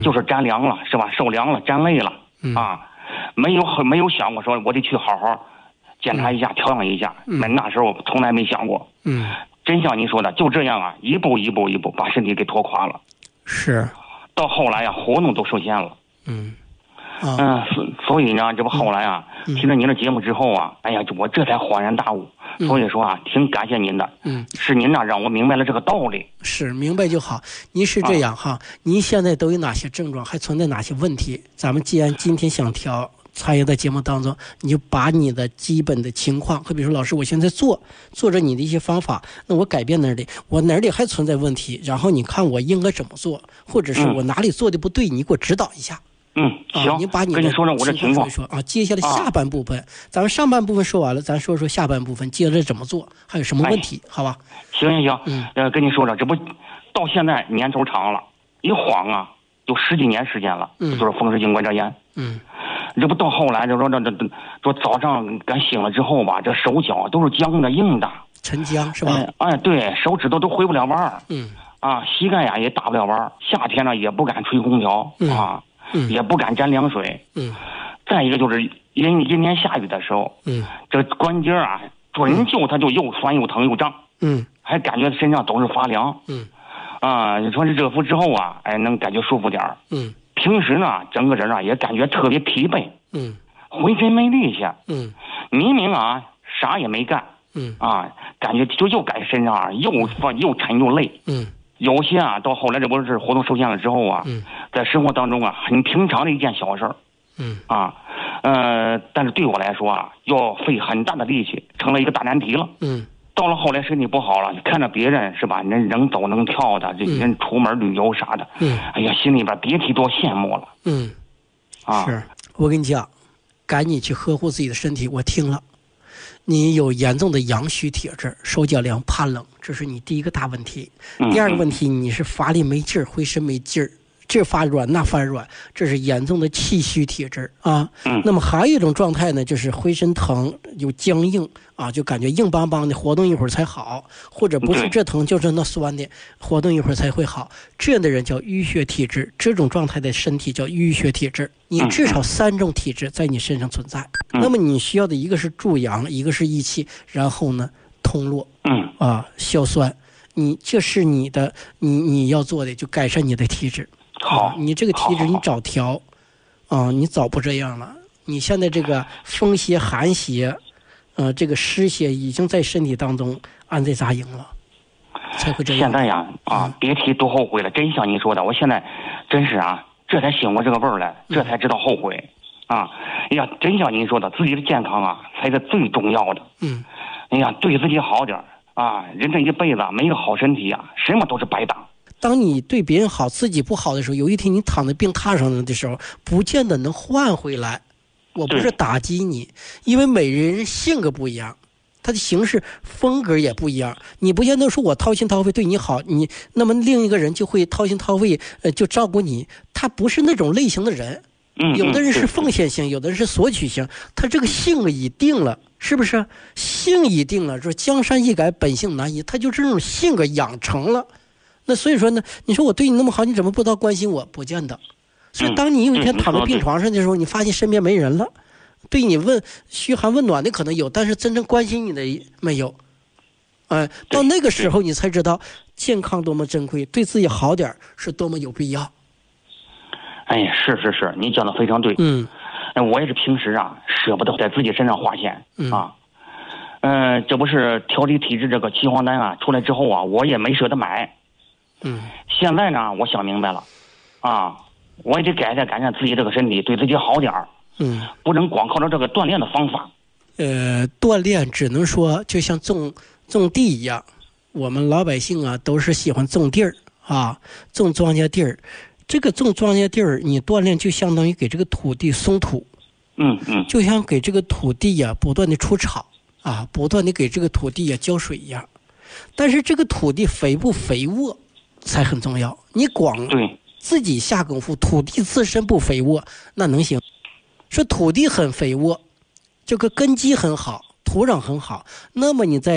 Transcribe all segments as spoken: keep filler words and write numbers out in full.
就是沾凉了，是吧？受凉了，沾累了、 嗯、 啊，没有没有想过说我得去好好检查一下、嗯、调养一下。那、嗯、那时候从来没想过。 嗯， 真像你说的，就这样啊，一步一步一步把身体给拖垮了。 是，到后来啊，活动都受限了。 嗯。 嗯、呃，所所以呢，这不后来啊，嗯、听了您的节目之后啊，哎呀，我这才恍然大悟。嗯、所以说啊，挺感谢您的。嗯，是您呢让我明白了这个道理。 是明白就好。您是这样哈，啊、您现在都有哪些症状，还存在哪些问题？咱们既然今天想调，参与在节目当中，你就把你的基本的情况，和比如说老师，我现在做做着你的一些方法，那我改变哪里，我哪里还存在问题，然后你看我应该怎么做，或者是我哪里做的不对，你给我指导一下。 嗯，行， 啊、你把你的跟你说说我的情况说一说啊。接下来下半部分、啊，咱们上半部分说完了，咱说说下半部分，接着怎么做，还有什么问题，哎、好吧？ 行行行，嗯，呃，跟你说说，这不到现在年头长了，一晃啊，有十几年时间了，嗯，就是风湿性关节炎，嗯，这不到后来就说这这这说早上赶醒了之后吧，这手脚都是僵的硬的， 沉僵是吧？ 哎，哎对，手指头都回不了弯儿，嗯，啊，膝盖呀也打不了弯儿，夏天呢也不敢吹空调、嗯、啊。嗯，也不敢沾凉水。嗯，再一个就是阴阴天下雨的时候，嗯，这关节啊，准就它就又酸又疼又胀。嗯，还感觉身上都是发凉。嗯，啊，你穿这热敷之后啊，哎，能感觉舒服点儿。嗯，平时呢，整个人啊也感觉特别疲惫。嗯，浑身没力气。嗯，明明啊啥也没干。嗯，啊，感觉就又感身上啊又又沉又累。嗯。有些啊，到后来这不是活动受限了之后啊，嗯、在生活当中啊，很平常的一件小事儿，嗯啊，呃，但是对我来说啊，要费很大的力气，成了一个大难题了。嗯，到了后来身体不好了，看着别人是吧，人能走能跳的，这人出门旅游啥的，嗯，哎呀，心里边别提多羡慕了。嗯， 啊，是我跟你讲，赶紧去呵护自己的身体。我听了。你有严重的阳虚体质，手脚凉怕冷，这是你第一个大问题。第二个问题，你是乏力没劲儿，浑身没劲儿，这发软那发软，这是严重的气虚体质啊。那么还有一种状态呢，就是浑身疼有僵硬啊，就感觉硬邦邦的，活动一会儿才好，或者不是这疼就是那酸的，活动一会儿才会好。这样的人叫淤血体质，这种状态的身体叫淤血体质。你至少三种体质在你身上存在，那么你需要的一个是助阳，一个是益气，然后呢通络，嗯啊消酸，你这是你的你你要做的，就改善你的体质。 好、 啊，你这个体质你早调，啊，你早不这样了。你现在这个风邪寒邪，呃，这个湿邪已经在身体当中安在扎营了，才会这样。 现在呀，啊，别提多后悔了，真像你说的，我现在真是啊。这才醒过这个味儿来，这才知道后悔，嗯、啊！哎呀，真像您说的，自己的健康啊才是最重要的。嗯，哎呀，对自己好点啊！人这一辈子没有好身体啊，什么都是白搭。 当你对别人好，自己不好的时候，有一天你躺在病榻上的时候，不见得能换回来。我不是打击你，因为每人性格不一样。他的形式风格也不一样，你不见得说我掏心掏肺对你好，你那么另一个人就会掏心掏肺，呃，就照顾你。他不是那种类型的人，有的人是奉献型，有的人是索取型，他这个性已定了，是不是？性已定了，说江山易改，本性难移，他就这种性格养成了。那所以说呢，你说我对你那么好，你怎么不到关心我？不见得。所以当你有一天躺在病床上的时候，你发现身边没人了。对你问嘘寒问暖的可能有，但是真正关心你的没有。哎、呃，到那个时候你才知道健康多么珍贵，对自己好点是多么有必要。 哎，是是是，你讲的非常对。嗯，我也是平时啊舍不得在自己身上花钱、嗯、啊。嗯、呃，这不是调理体质这个岐黄丹啊出来之后啊，我也没舍得买。嗯，现在呢，我想明白了，啊，我也得改善改善自己这个身体，对自己好点儿。嗯，不能光靠着这个锻炼的方法。 呃，锻炼只能说就像种种地一样，我们老百姓啊都是喜欢种地儿啊，种庄稼地儿。这个种庄稼地儿，你锻炼就相当于给这个土地松土。嗯嗯，就像给这个土地呀、啊、不断的除草啊，不断的给这个土地呀、啊、浇水一样。但是这个土地肥不肥沃才很重要。你光自己下功夫，土地自身不肥沃，那能行？说土地很肥沃，这个根基很好，土壤很好，那么你在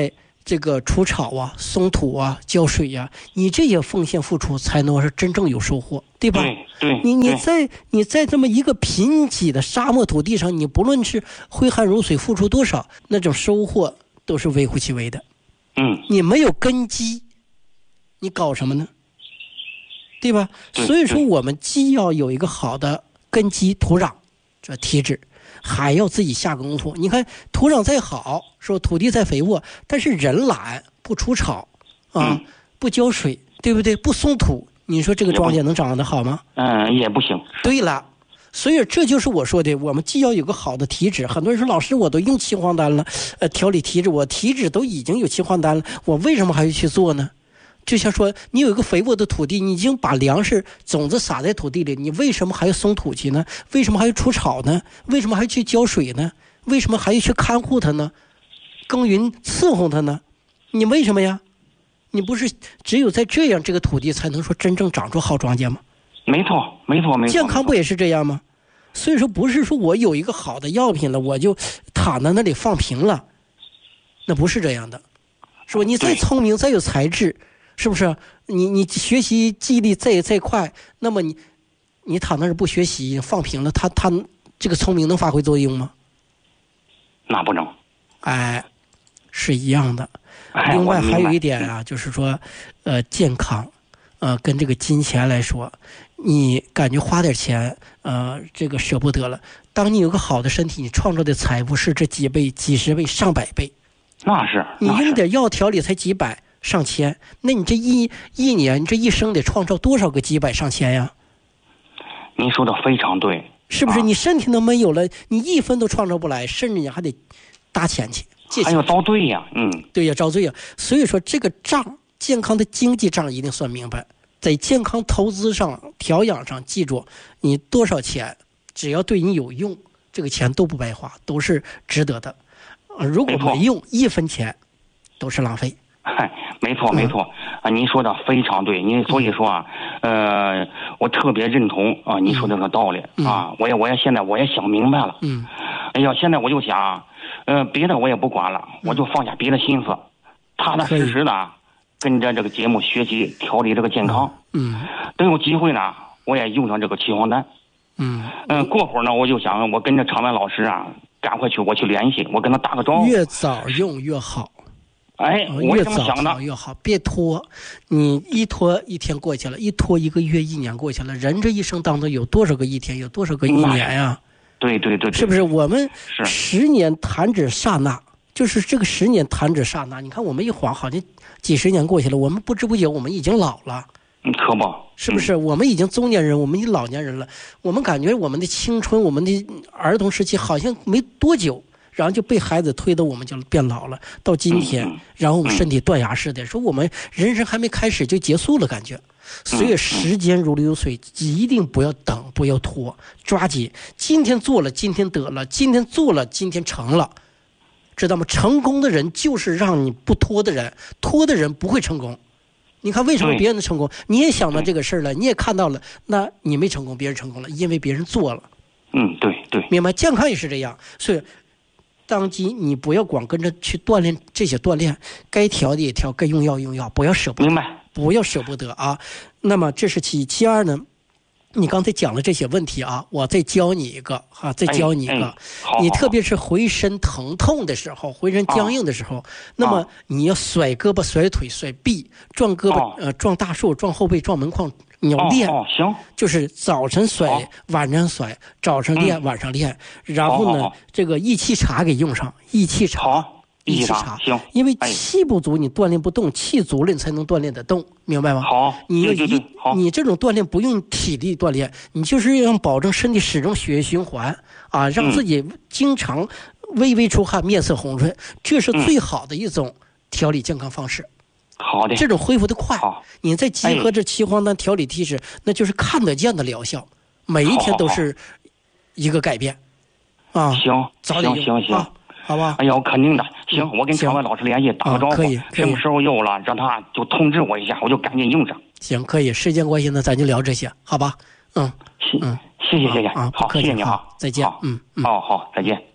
这个除草啊、松土啊、浇水呀、啊，你这些奉献付出，才能是真正有收获，对吧？ 对对。 你你在你在这么一个贫瘠的沙漠土地上，你不论是挥汗如水付出多少，那种收获都是微乎其微的。 嗯。 你没有根基，你搞什么呢？对吧？所以说，我们既要有一个好的根基土壤，这体质。还要自己下功夫。你看土壤再好，说土地再肥沃，但是人懒，不除草啊、嗯，不浇水，对不对？不松土，你说这个庄稼能长得好吗？ 嗯，也不行。 对了，所以这就是我说的，我们既要有个好的体质。很多人说，老师，我都用七黄丹了，呃，调理体质，我体质都已经有七黄丹了，我为什么还要去做呢？就像说，你有一个肥沃的土地，你已经把粮食种子撒在土地里，你为什么还要松土去呢？为什么还要除草呢？为什么还要去浇水呢？为什么还要去看护它呢？耕耘伺候它呢？你为什么呀？你不是只有在这样，这个土地才能说真正长出好庄稼吗？ 没错，没错，没错。 健康不也是这样吗？所以说，不是说我有一个好的药品了，我就躺在那里放平了，那不是这样的。是吧？你再聪明，再有才智。是不是你你学习记忆力再再快，那么你你躺那儿不学习放平了，他他这个聪明能发挥作用吗？ 那不能。 哎，是一样的。另外还有一点啊，就是说，呃，健康，呃，跟这个金钱来说，你感觉花点钱，呃，这个舍不得了。当你有个好的身体，你创造的财富是这几倍、几十倍、上百倍。 那是。 你用点药调理才几百。上千，那你这一一年，你这一生得创造多少个几百上千呀？ 您说的非常对， 是不是？你身体都没有了，你一分都创造不来，甚至你还得搭钱去，借钱还要遭罪呀，嗯， 对呀，遭罪呀。所以说，这个账，健康的经济账一定算明白，在健康投资上、调养上，记住，你多少钱，只要对你有用，这个钱都不白花，都是值得的。呃、如果没用，一分钱都是浪费。 嗨，没错没错啊，您说的非常对。您所以说啊，呃，我特别认同啊，您说这个道理啊，我也我也现在我也想明白了。 嗯， 哎呀，现在我就想，呃，别的我也不管了，我就放下别的心思，踏踏实实的跟着这个节目学习调理这个健康。 嗯， 等有机会呢，我也用上这个七黄丹。 嗯嗯，过会儿呢，我就想我跟着常文老师啊，赶快去我去联系，我跟他打个招呼。 越早用越好。 哎，我越这么想的， 越好，别拖。你一拖一天过去了，一拖一个月、一年过去了。人这一生当中有多少个一天，有多少个一年呀？ 对对 对, 对， 是不是？我们十年弹指刹那，就是这个十年弹指刹那。你看我们一晃，好像几十年过去了，我们不知不觉我们已经老了。 嗯，可不， 是不是？嗯、我们已经中年人，我们已经老年人了。我们感觉我们的青春，我们的儿童时期好像没多久。然后就被孩子推的，我们就变老了。到今天，然后我们身体断崖式的，说我们人生还没开始就结束了，感觉。所以时间如流水，一定不要等，不要拖，抓紧。今天做了，今天得了；今天做了，今天成了，知道吗？成功的人就是让你不拖的人，拖的人不会成功。你看为什么别人的成功，你也想到这个事儿了，你也看到了，那你没成功，别人成功了，因为别人做了。 嗯，对对， 明白？健康也是这样，所以。当今你不要光跟着去锻炼这些锻炼，该调的也调，该用药用药，不要舍不得， 明白？ 不要舍不得啊。那么这是其一，其二呢？你刚才讲了这些问题啊，我再教你一个哈、啊，再教你一个。 哎哎、 你特别是浑身疼痛的时候，浑身僵硬的时候，啊、那么你要甩胳膊、甩腿、甩臂，撞胳膊、啊、呃，撞大树、撞后背、撞门框。你要练、 哦哦，行， 就是早晨甩，晚上甩，早晨练，嗯、晚上练，然后呢， 好好这个益气茶给用上，益气茶， 好， 益气茶，行， 因为气不足，你锻炼不动，气足了你才能锻炼得动，明白吗？ 好， 你要对对对好你这种锻炼不用体力锻炼，你就是要保证身体始终血液循环啊，让自己经常微微出汗，面色红润，这是最好的一种调理健康方式。 好的， 这种恢复的快，你再结合这七黄丹调理体质， 哎、 那就是看得见的疗效，每一天都是一个改变， 啊，行，行行行， 啊、好吧？ 哎呀，肯定的，行，我跟常文老师联系，打个招呼， 啊、可以， 什么时候有了，让他就通知我一下，我就赶紧用上。 行，可以，时间关系呢，咱就聊这些，好吧？嗯， 嗯，谢谢谢谢， 啊， 好，谢谢你啊， 再见，嗯嗯， 好好，再见。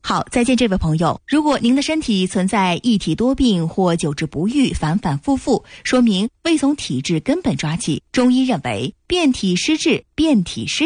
好，再见这位朋友。如果您的身体存在一体多病或久治不愈、反反复复，说明未从体质根本抓起。中医认为，遍体施治、遍体施